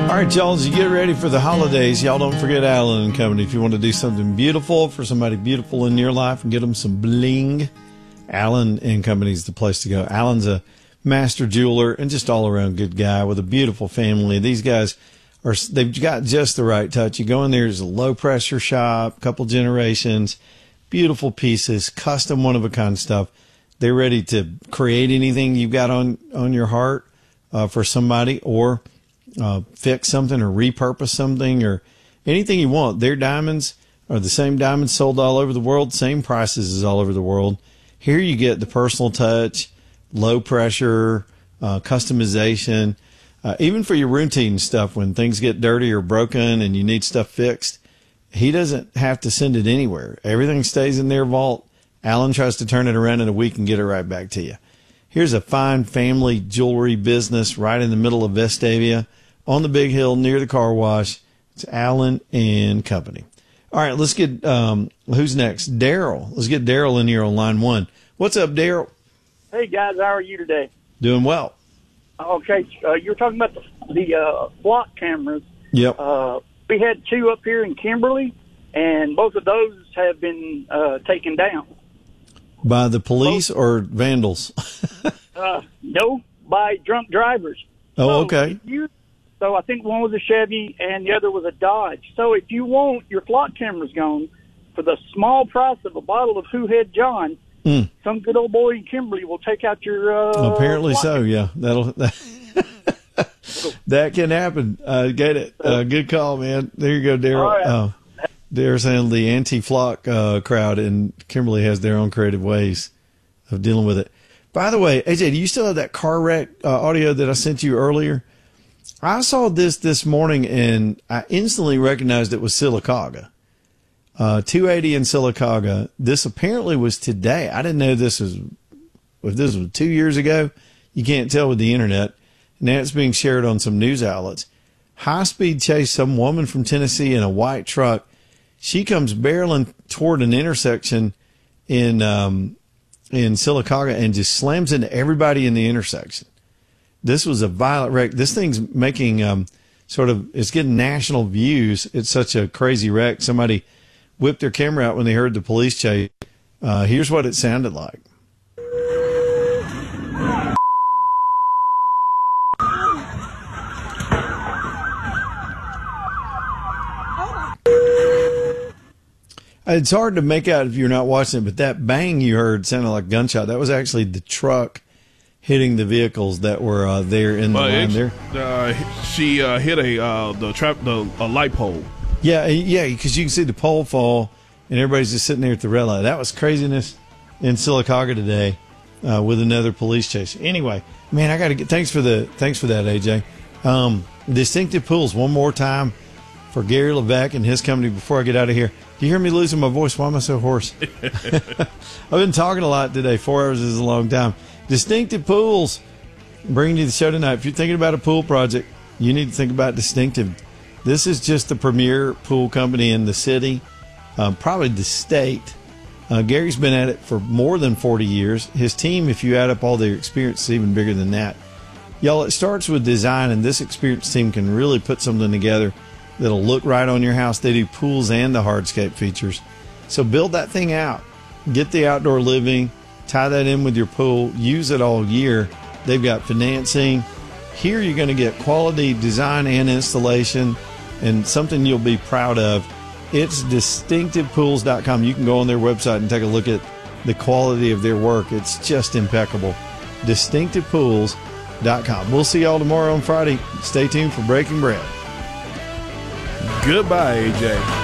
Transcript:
All right, y'all, as you get ready for the holidays, y'all don't forget Allen & Company. If you want to do something beautiful for somebody beautiful in your life and get them some bling, Allen & Company is the place to go. Allen's a master jeweler and just all-around good guy with a beautiful family. These guys they've got just the right touch. You go in there, there's a low-pressure shop, couple generations, beautiful pieces, custom one-of-a-kind stuff. They're ready to create anything you've got on your heart for somebody, or fix something or repurpose something or anything you want. Their diamonds are the same diamonds sold all over the world, same prices as all over the world. Here you get the personal touch, low pressure, customization, even for your routine stuff when things get dirty or broken and you need stuff fixed. He doesn't have to send it anywhere. Everything stays in their vault. Allen tries to turn it around in a week and get it right back to you. Here's a fine family jewelry business right in the middle of Vestavia, on the big hill near the car wash. It's Allen & Company. All right, let's get, who's next? Daryl. Let's get Daryl in here on line one. What's up, Daryl? Hey, guys, how are you today? Doing well. Okay, you were talking about the flock cameras. Yep. We had two up here in Kimberly, and both of those have been taken down. By the police or vandals? No, by drunk drivers. Oh, okay. So I think one was a Chevy and the other was a Dodge. So if you want your flock cameras gone for the small price of a bottle of Who Had John, some good old boy in Kimberly will take out your apparently so, yeah. That can happen. Get it. Good call, man. There you go, Daryl. Right. They're saying the anti-flock crowd in Kimberly has their own creative ways of dealing with it. By the way, AJ, do you still have that car wreck audio that I sent you earlier? I saw this morning, and I instantly recognized it was Sylacauga. 280 in Sylacauga. This apparently was today. I didn't know if this was 2 years ago. You can't tell with the internet. Now it's being shared on some news outlets. High-speed chase, some woman from Tennessee in a white truck. She comes barreling toward an intersection in Sylacauga and just slams into everybody in the intersection. This was a violent wreck. This thing's making it's getting national views. It's such a crazy wreck. Somebody whipped their camera out when they heard the police chase. Here's what it sounded like. It's hard to make out if you're not watching it, but that bang you heard sounded like a gunshot. That was actually the truck hitting the vehicles that were there in the line there. She hit a light pole. Yeah, because you can see the pole fall, and everybody's just sitting there at the red light. That was craziness in Sylacauga today with another police chase. Anyway, man, I got to get thanks for that, AJ. Distinctive Pools one more time for Gary Levesque and his company before I get out of here. Do you hear me losing my voice? Why am I so hoarse? I've been talking a lot today. 4 hours is a long time. Distinctive Pools bringing you the show tonight. If you're thinking about a pool project, you need to think about Distinctive. This is just the premier pool company in the city, probably the state. Gary's been at it for more than 40 years. His team, if you add up all their experience, is even bigger than that. Y'all, it starts with design, and this experienced team can really put something together that'll look right on your house. They do pools and the hardscape features. So build that thing out. Get the outdoor living. Tie that in with your pool. Use it all year. They've got financing. Here you're going to get quality design and installation and something you'll be proud of. It's distinctivepools.com. You can go on their website and take a look at the quality of their work. It's just impeccable. Distinctivepools.com. We'll see y'all tomorrow on Friday. Stay tuned for Breaking Bread. Goodbye, AJ.